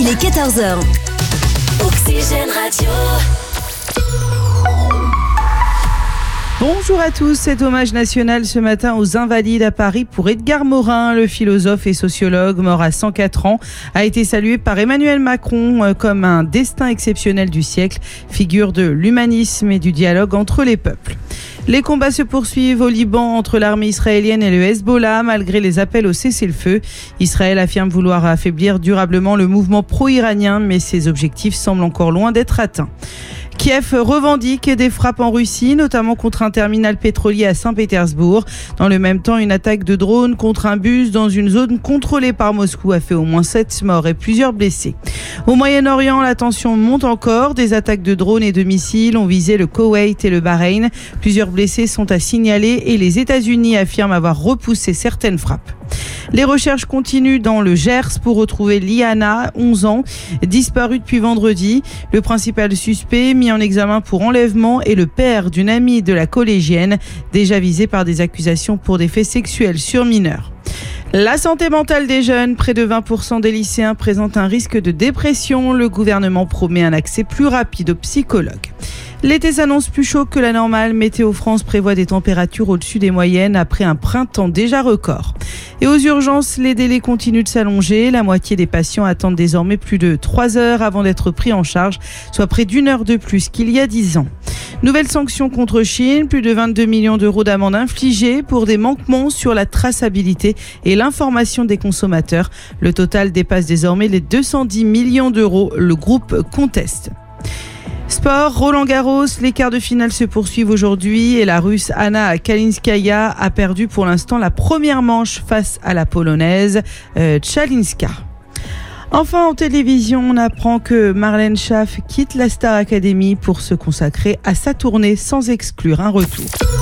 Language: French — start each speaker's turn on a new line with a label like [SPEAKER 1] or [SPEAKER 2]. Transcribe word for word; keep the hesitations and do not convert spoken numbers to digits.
[SPEAKER 1] Il est quatorze heures. Oxygène Radio.
[SPEAKER 2] Bonjour à tous, cet hommage national ce matin aux Invalides à Paris pour Edgar Morin, le philosophe et sociologue mort à cent quatre ans, a été salué par Emmanuel Macron comme un destin exceptionnel du siècle, figure de l'humanisme et du dialogue entre les peuples. Les combats se poursuivent au Liban entre l'armée israélienne et le Hezbollah malgré les appels au cessez-le-feu. Israël affirme vouloir affaiblir durablement le mouvement pro-iranien, mais ses objectifs semblent encore loin d'être atteints. Kiev revendique des frappes en Russie, notamment contre un terminal pétrolier à Saint-Pétersbourg. Dans le même temps, une attaque de drone contre un bus dans une zone contrôlée par Moscou a fait au moins sept morts et plusieurs blessés. Au Moyen-Orient, la tension monte encore. Des attaques de drones et de missiles ont visé le Koweït et le Bahreïn. Plusieurs blessés sont à signaler et les États-Unis affirment avoir repoussé certaines frappes. Les recherches continuent dans le Gers pour retrouver Liana, onze ans, disparue depuis vendredi. Le principal suspect mis en examen pour enlèvement est le père d'une amie de la collégienne, déjà visée par des accusations pour des faits sexuels sur mineurs. La santé mentale des jeunes, près de vingt pour cent des lycéens présentent un risque de dépression. Le gouvernement promet un accès plus rapide aux psychologues. L'été s'annonce plus chaud que la normale. Météo France prévoit des températures au-dessus des moyennes après un printemps déjà record. Et aux urgences, les délais continuent de s'allonger. La moitié des patients attendent désormais plus de trois heures avant d'être pris en charge, soit près d'une heure de plus qu'il y a dix ans. Nouvelle sanction contre Chine, plus de vingt-deux millions d'euros d'amende infligée pour des manquements sur la traçabilité et l'information des consommateurs. Le total dépasse désormais les deux cent dix millions d'euros. Le groupe conteste. Sport, Roland Garros, les quarts de finale se poursuivent aujourd'hui et la Russe Anna Kalinskaya a perdu pour l'instant la première manche face à la Polonaise euh, Tchalinska. Enfin, en télévision, on apprend que Marlène Schaff quitte la Star Academy pour se consacrer à sa tournée sans exclure un retour.